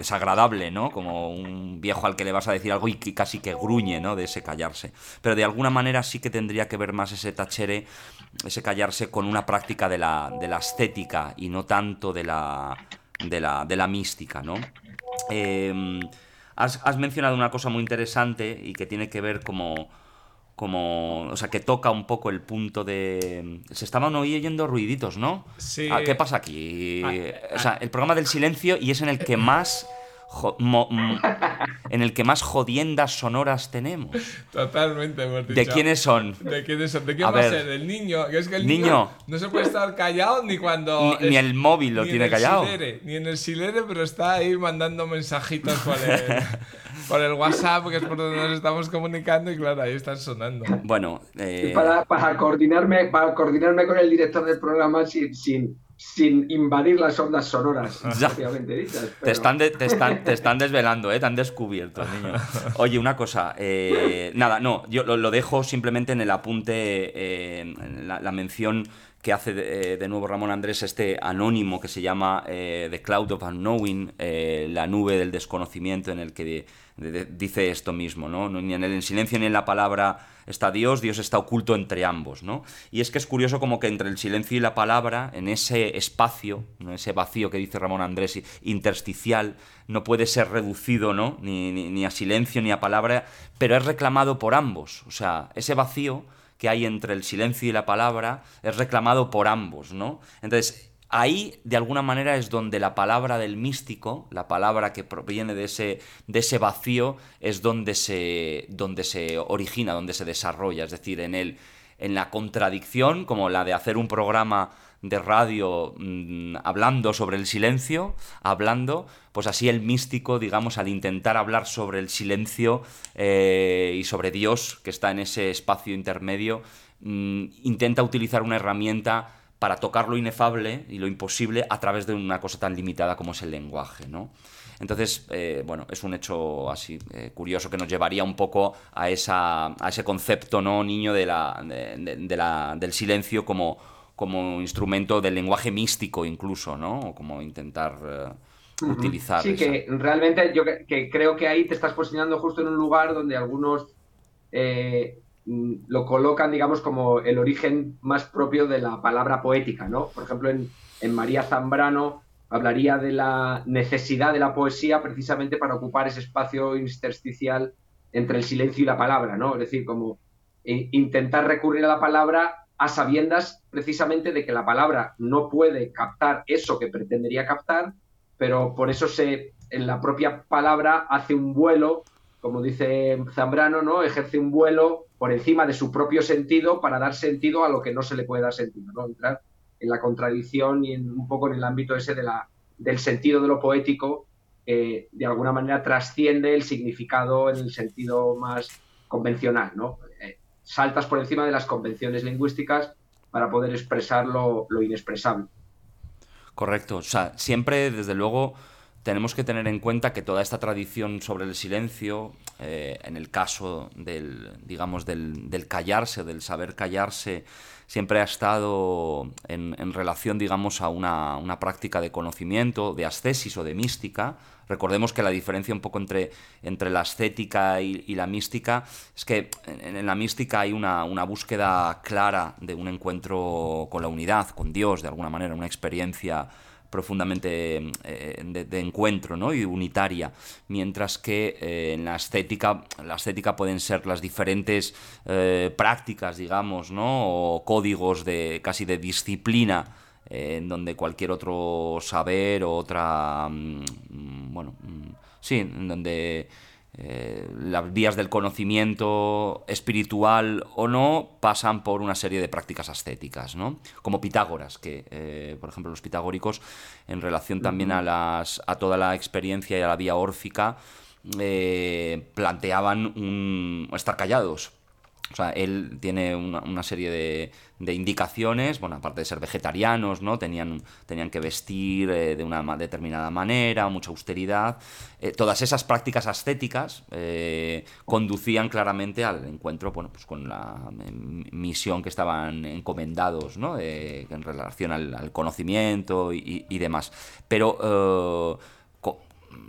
desagradable, ¿no? Como un viejo al que le vas a decir algo y que casi que gruñe, ¿no? De ese callarse. Pero de alguna manera sí que tendría que ver más ese tachere, ese callarse con una práctica de la estética y no tanto de la mística, ¿no? Has mencionado una cosa muy interesante y que tiene que ver o sea, que toca un poco el punto de... Se estaban oyendo ruiditos, ¿no? Ah, ¿qué Sí. pasa aquí? Ah, O sea, el programa del silencio y es en el que más... en el que más jodiendas sonoras tenemos. totalmente, hemos ¿De dicho. quiénes son? ¿De quién es? ¿De A quién va a ver, ser? ¿Del niño? Que es que el niño niño, no se puede estar callado ni cuando ni es. el móvil lo Ni en tiene el callado. silere, ni en el silere, pero está ahí mandando mensajitos por el WhatsApp, que es por donde nos estamos comunicando, y claro, ahí están sonando. Bueno, Y para coordinarme con el director del programa sin invadir las ondas sonoras ya. propiamente dichas. Pero Te están desvelando, ¿eh? Te han descubierto, niño. Oye, una cosa. Nada, no, yo lo dejo simplemente en el apunte, en la mención que hace de nuevo Ramón Andrés, este anónimo que se llama The Cloud of Unknowing, la nube del desconocimiento, en el que dice esto mismo, ¿no? Ni en el silencio ni en la palabra está Dios, Dios está oculto entre ambos, ¿no? Y es que es curioso como que entre el silencio y la palabra, en ese espacio, ¿no? Ese vacío que dice Ramón Andrés, intersticial, no puede ser reducido, ¿no? Ni a silencio ni a palabra, pero es reclamado por ambos. O sea, ese vacío que hay entre el silencio y la palabra es reclamado por ambos, ¿no? Entonces, ahí, de alguna manera, es donde la palabra del místico, la palabra que proviene de ese vacío, es donde se origina, donde se desarrolla. Es decir, en la contradicción, como la de hacer un programa de radio hablando sobre el silencio, pues así el místico, digamos, al intentar hablar sobre el silencio y sobre Dios, que está en ese espacio intermedio, intenta utilizar una herramienta para tocar lo inefable y lo imposible a través de una cosa tan limitada como es el lenguaje, ¿no? Entonces, bueno, es un hecho así curioso que nos llevaría un poco a ese concepto, ¿no, niño, del silencio como instrumento del lenguaje místico incluso, ¿no? O como intentar utilizar sí, esa... que realmente que creo que ahí te estás posicionando justo en un lugar donde algunos lo colocan, digamos, como el origen más propio de la palabra poética, ¿no? Por ejemplo, en María Zambrano hablaría de la necesidad de la poesía precisamente para ocupar ese espacio intersticial entre el silencio y la palabra, ¿no? Es decir, como intentar recurrir a la palabra a sabiendas precisamente de que la palabra no puede captar eso que pretendería captar, pero por eso en la propia palabra hace un vuelo, como dice Zambrano, ¿no? Ejerce un vuelo por encima de su propio sentido para dar sentido a lo que no se le puede dar sentido, ¿no? Entrar en la contradicción y un poco en el ámbito ese del sentido de lo poético, de alguna manera trasciende el significado en el sentido más convencional, ¿no? Saltas por encima de las convenciones lingüísticas para poder expresar lo inexpresable. Correcto. O sea, siempre, desde luego, tenemos que tener en cuenta que toda esta tradición sobre el silencio, en el caso digamos, del callarse, del saber callarse, siempre ha estado en relación, digamos, a una práctica de conocimiento, de ascesis o de mística. Recordemos que la diferencia un poco entre la ascética y la mística es que en la mística hay una búsqueda clara de un encuentro con la unidad, con Dios, de alguna manera, una experiencia profundamente de encuentro, ¿no? Y unitaria, mientras que en la estética pueden ser las diferentes prácticas, digamos, ¿no? O códigos casi de disciplina, en donde cualquier otro saber o otra bueno, sí, en donde las vías del conocimiento espiritual o no pasan por una serie de prácticas ascéticas, ¿no? Como Pitágoras, que por ejemplo los pitagóricos, en relación también a toda la experiencia y a la vía órfica, planteaban estar callados. O sea, él tiene una serie de indicaciones, bueno, aparte de ser vegetarianos, ¿no? Tenían que vestir de una determinada manera, mucha austeridad. Todas esas prácticas ascéticas conducían claramente al encuentro, bueno, pues con la misión que estaban encomendados, ¿no? En relación al conocimiento y demás. Pero